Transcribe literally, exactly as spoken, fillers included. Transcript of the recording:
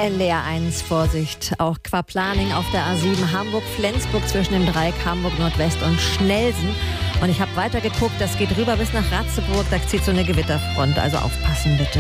L R eins, Vorsicht, auch Quaplaning auf der A sieben Hamburg-Flensburg zwischen dem Dreieck Hamburg-Nordwest und Schnelsen. Und ich habe weiter geguckt, das geht rüber bis nach Ratzeburg, da zieht so eine Gewitterfront, also aufpassen bitte.